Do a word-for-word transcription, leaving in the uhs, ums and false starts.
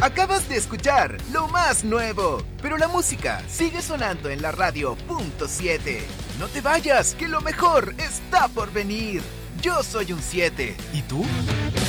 Acabas de escuchar lo más nuevo, pero la música sigue sonando en la radio punto siete. No te vayas, que lo mejor está por venir. Yo soy un siete. ¿Y tú?